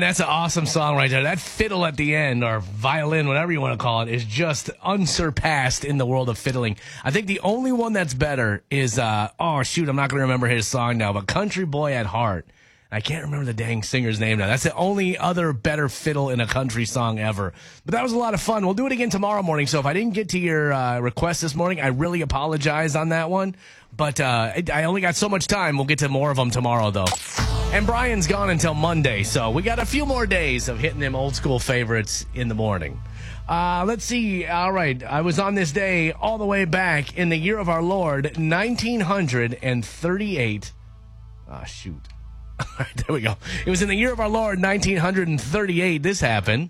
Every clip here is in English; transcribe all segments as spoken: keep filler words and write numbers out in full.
Man, that's an awesome song right there. That fiddle at the end, or violin, whatever you want to call it, is just unsurpassed in the world of fiddling. I think the only one that's better is, uh, oh, shoot, I'm not going to remember his song now, but Country Boy at Heart. I can't remember the dang singer's name now. That's the only other better fiddle in a country song ever. But that was a lot of fun. We'll do it again tomorrow morning. So if I didn't get to your uh, request this morning, I really apologize on that one. But uh, I only got so much time. We'll get to more of them tomorrow, though. And Brian's gone until Monday, so we got a few more days of hitting them old school favorites in the morning. Uh, let's see. All right. I was on this day all the way back in the year of our Lord, nineteen thirty-eight. Ah, shoot. All right, there we go. It was in the year of our Lord, nineteen thirty-eight. This happened.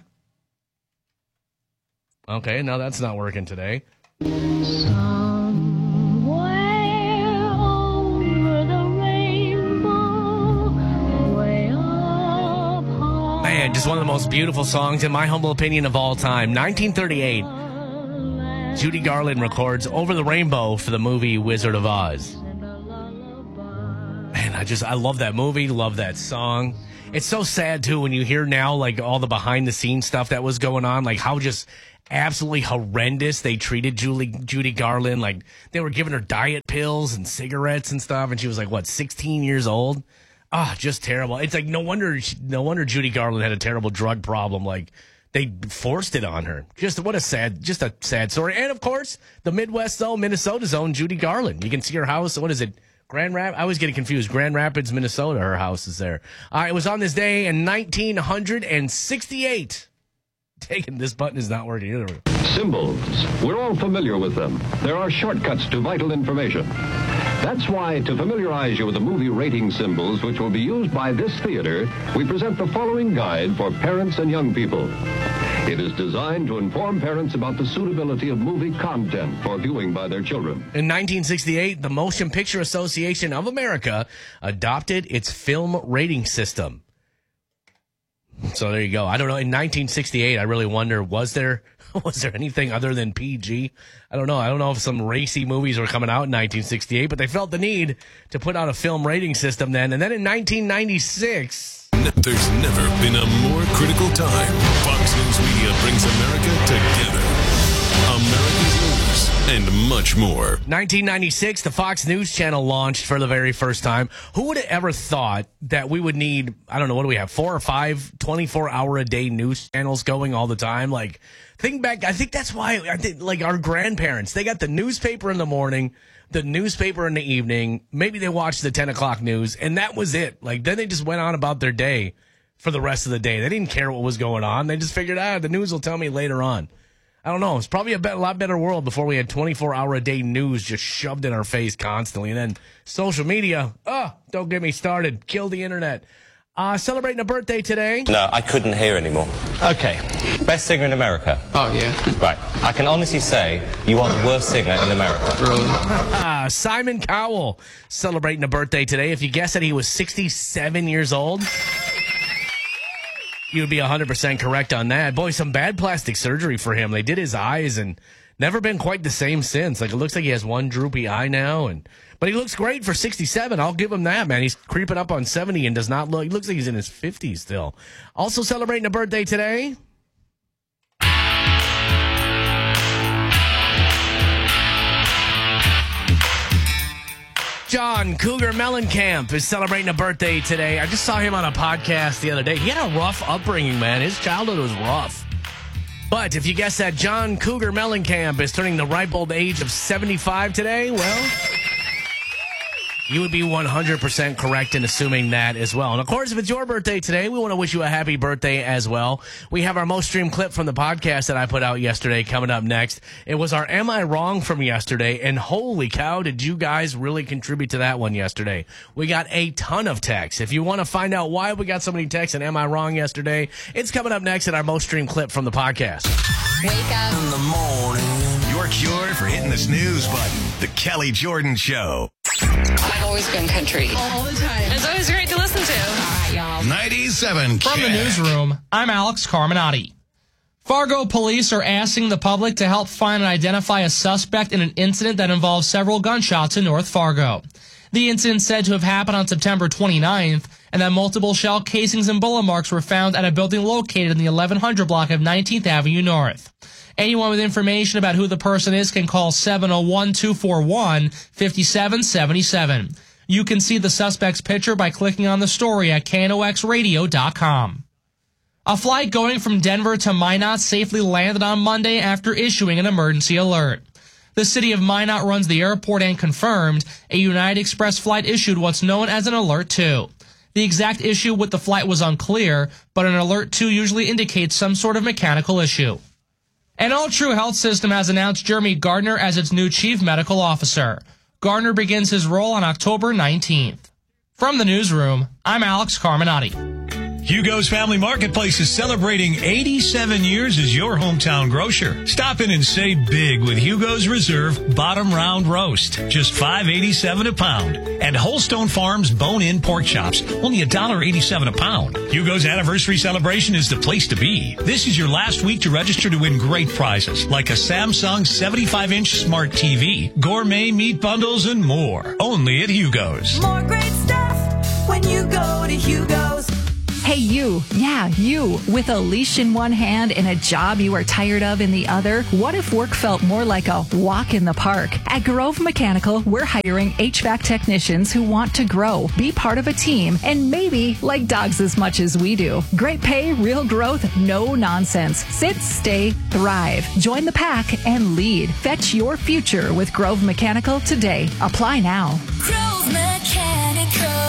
Okay, now that's not working today. Man, just one of the most beautiful songs, in my humble opinion, of all time. nineteen thirty-eight. Judy Garland records Over the Rainbow for the movie Wizard of Oz. Man, I just, I love that movie, love that song. It's so sad, too, when you hear now, like, all the behind-the-scenes stuff that was going on, like, how just absolutely horrendous they treated Julie, Judy Garland. Like, they were giving her diet pills and cigarettes and stuff, and she was, like, what, sixteen years old? Ah, just terrible. It's like, no wonder, no wonder Judy Garland had a terrible drug problem. Like, they forced it on her. Just what a sad, just a sad story. And, of course, the Midwest zone, Minnesota's own Judy Garland. You can see her house. What is it? Grand Rapids? I always get confused. Grand Rapids, Minnesota, her house is there. Uh, it was on this day in nineteen sixty-eight. Taking this button is not working either. Symbols. We're all familiar with them. There are shortcuts to vital information. That's why, to familiarize you with the movie rating symbols which will be used by this theater, we present the following guide for parents and young people. It is designed to inform parents about the suitability of movie content for viewing by their children. In nineteen sixty-eight, the Motion Picture Association of America adopted its film rating system. So there you go. I don't know. In nineteen sixty-eight, I really wonder, was there was there anything other than P G? I don't know. I don't know if some racy movies were coming out in nineteen sixty-eight, but they felt the need to put out a film rating system then. And then in nineteen ninety-six... There's never been a more critical time. Fox News Media brings America together. America's news and much more. nineteen ninety-six, the Fox News Channel launched for the very first time. Who would have ever thought that we would need, I don't know, what do we have, four or five twenty-four hour a day news channels going all the time? Like, think back, I think that's why, I think, like, our grandparents, they got the newspaper in the morning, the newspaper in the evening, maybe they watched the ten o'clock news, and that was it. Like, then they just went on about their day for the rest of the day. They didn't care what was going on. They just figured, ah, the news will tell me later on. I don't know. It's probably a, bet, a lot better world before we had twenty-four hour a day news just shoved in our face constantly. And then social media, oh, don't get me started. Kill the internet. Uh, celebrating a birthday today. No, I couldn't hear anymore. Okay. Best singer in America. Oh, yeah. Right. I can honestly say you are the worst singer in America. Really? uh, Simon Cowell celebrating a birthday today. If you guessed that he was sixty-seven years old, you would be one hundred percent correct on that. Boy, some bad plastic surgery for him. They did his eyes and never been quite the same since. Like, it looks like he has one droopy eye now. and But he looks great for sixty-seven. I'll give him that, man. He's creeping up on seventy and does not look, he looks like he's in his fifties still. Also celebrating a birthday today. John Cougar Mellencamp is celebrating a birthday today. I just saw him on a podcast the other day. He had a rough upbringing, man. His childhood was rough. But if you guess that John Cougar Mellencamp is turning the ripe old age of seventy-five today, well, you would be one hundred percent correct in assuming that as well. And, of course, if it's your birthday today, we want to wish you a happy birthday as well. We have our most streamed clip from the podcast that I put out yesterday coming up next. It was our Am I Wrong from yesterday, and holy cow, did you guys really contribute to that one yesterday. We got a ton of texts. If you want to find out why we got so many texts and Am I Wrong yesterday, it's coming up next in our most streamed clip from the podcast. Wake up in the morning. Your cure for hitting the snooze button. The Kelly Jordan Show. I've always been country. All the time. It's always great to listen to. All right, y'all. ninety-seven From K. the newsroom, I'm Alex Carminati. Fargo police are asking the public to help find and identify a suspect in an incident that involves several gunshots in North Fargo. The incident said to have happened on September twenty-ninth, and that multiple shell casings and bullet marks were found at a building located in the eleven hundred block of nineteenth Avenue North. Anyone with information about who the person is can call seven oh one, two four one, five seven seven seven. You can see the suspect's picture by clicking on the story at K N O X radio dot com. A flight going from Denver to Minot safely landed on Monday after issuing an emergency alert. The city of Minot runs the airport and confirmed a United Express flight issued what's known as an Alert two. The exact issue with the flight was unclear, but an Alert two usually indicates some sort of mechanical issue. And All True Health System has announced Jeremy Gardner as its new chief medical officer. Gardner begins his role on October nineteenth. From the newsroom, I'm Alex Carminati. Hugo's Family Marketplace is celebrating eighty-seven years as your hometown grocer. Stop in and save big with Hugo's Reserve Bottom Round Roast, just five eighty-seven a pound. And Holstone Farms Bone-In Pork Chops, only one eighty-seven a pound. Hugo's anniversary celebration is the place to be. This is your last week to register to win great prizes, like a Samsung seventy-five inch smart T V, gourmet meat bundles, and more. Only at Hugo's. More great stuff when you go to Hugo's. Hey, you. Yeah, you. With a leash in one hand and a job you are tired of in the other, what if work felt more like a walk in the park? At Grove Mechanical, we're hiring H V A C technicians who want to grow, be part of a team, and maybe like dogs as much as we do. Great pay, real growth, no nonsense. Sit, stay, thrive. Join the pack and lead. Fetch your future with Grove Mechanical today. Apply now. Grove Mechanical.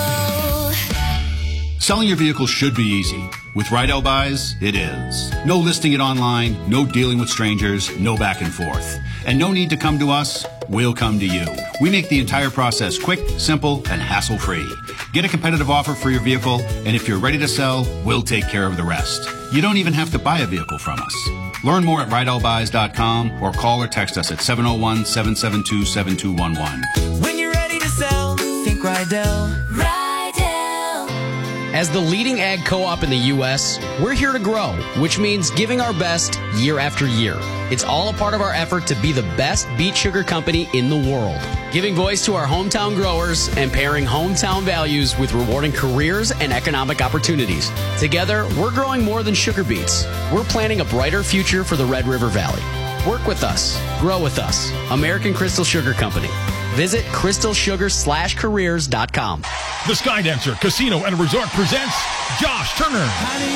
Selling your vehicle should be easy. With Rydell Buys, it is. No listing it online, no dealing with strangers, no back and forth. And no need to come to us, we'll come to you. We make the entire process quick, simple, and hassle-free. Get a competitive offer for your vehicle, and if you're ready to sell, we'll take care of the rest. You don't even have to buy a vehicle from us. Learn more at Rydell Buys dot com or call or text us at seven oh one, seven seven two, seven two one one. When you're ready to sell, think Rydell. Rydell. As the leading ag co-op in the U S, we're here to grow, which means giving our best year after year. It's all a part of our effort to be the best beet sugar company in the world. Giving voice to our hometown growers and pairing hometown values with rewarding careers and economic opportunities. Together, we're growing more than sugar beets. We're planning a brighter future for the Red River Valley. Work with us. Grow with us. American Crystal Sugar Company. Visit crystal sugar slash careers dot com. The Skydancer Casino and Resort presents Josh Turner.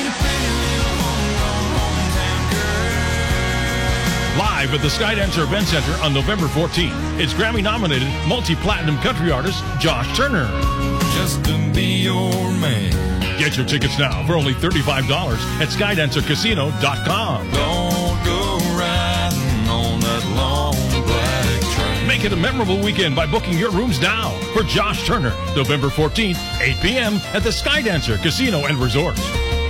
Live at the Skydancer Event Center on November fourteenth. It's Grammy-nominated multi-platinum country artist Josh Turner. Just to be your man. Get your tickets now for only thirty-five dollars at skydancer casino dot com. Don't go riding on that long black train. Make it a memorable weekend by booking your rooms now for Josh Turner, November fourteenth, eight p.m. at the Skydancer Casino and Resort.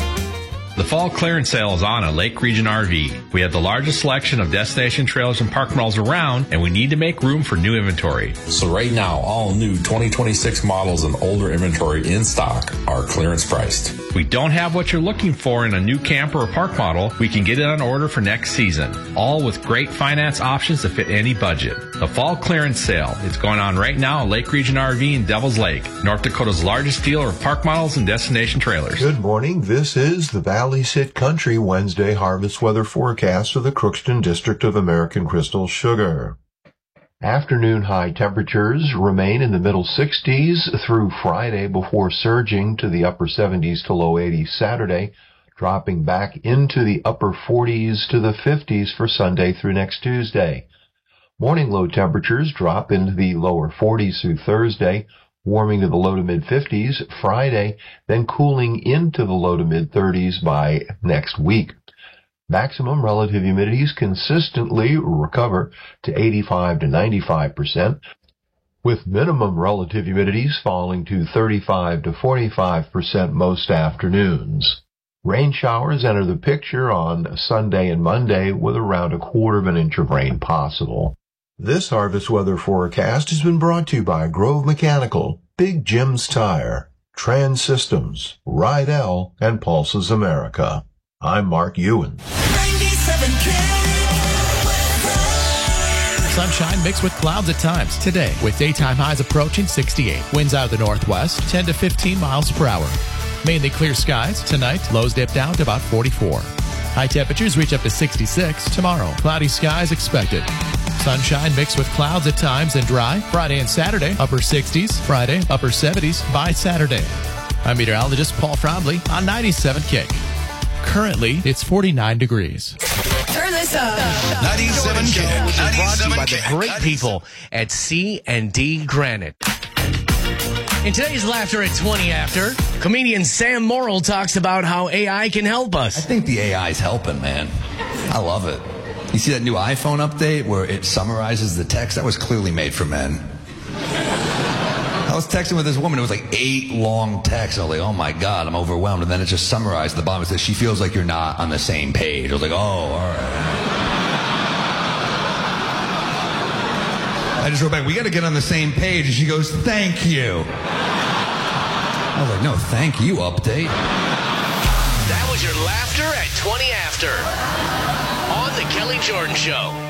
The fall clearance sale is on at Lake Region R V. We have the largest selection of destination trailers and park models around, and we need to make room for new inventory. So right now, all new twenty twenty-six models and older inventory in stock are clearance priced. We don't have what you're looking for in a new camper or park model. We can get it on order for next season, all with great finance options to fit any budget. The fall clearance sale is going on right now at Lake Region R V in Devil's Lake, North Dakota's largest dealer of park models and destination trailers. Good morning. This is the Valley Sit Country Wednesday harvest weather forecast for the Crookston District of American Crystal Sugar. Afternoon high temperatures remain in the middle sixties through Friday before surging to the upper seventies to low eighties Saturday, dropping back into the upper forties to the fifties for Sunday through next Tuesday. Morning low temperatures drop into the lower forties through Thursday, warming to the low to mid-fifties Friday, then cooling into the low to mid-thirties by next week. Maximum relative humidities consistently recover to eighty-five to ninety-five percent, with minimum relative humidities falling to thirty-five to forty-five percent most afternoons. Rain showers enter the picture on Sunday and Monday with around a quarter of an inch of rain possible. This harvest weather forecast has been brought to you by Grove Mechanical, Big Jim's Tire, Trans Systems, Rydell, and Pulses America. I'm Mark Ewan. ninety-seven K. Sunshine mixed with clouds at times today, with daytime highs approaching sixty-eight. Winds out of the northwest, ten to fifteen miles per hour. Mainly clear skies. Tonight, lows dip down to about forty-four. High temperatures reach up to sixty-six. Tomorrow, cloudy skies expected. Sunshine mixed with clouds at times and dry. Friday and Saturday, upper sixties. Friday, upper seventies by Saturday. I'm meteorologist Paul Froundley on ninety-seven Kick. Currently, it's forty-nine degrees. Turn this up. ninety-seven Kick, which is brought to you by the great people at C and D Granite. In today's Laughter at twenty After, comedian Sam Morrill talks about how A I can help us. I think the A I is helping, man. I love it. You see that new iPhone update where it summarizes the text? That was clearly made for men. I was texting with this woman. It was like eight long texts. I was like, oh my God, I'm overwhelmed. And then it just summarized at the bottom. It says, she feels like you're not on the same page. I was like, oh, all right. I just wrote back, we got to get on the same page. And she goes, thank you. I was like, no, thank you, update. That was your Laughter at twenty After on The Kelly Jordan Show.